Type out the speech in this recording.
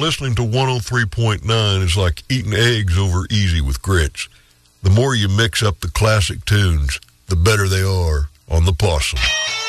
listening to 103.9 is like eating eggs over easy with grits. The more you mix up the classic tunes, the better they are on the Possum.